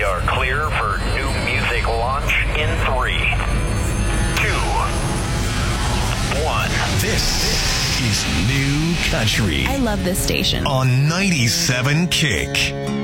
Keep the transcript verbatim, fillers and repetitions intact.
are clear for new music launch in three, two, one. This is New Country I love this station. on ninety-seven Kick.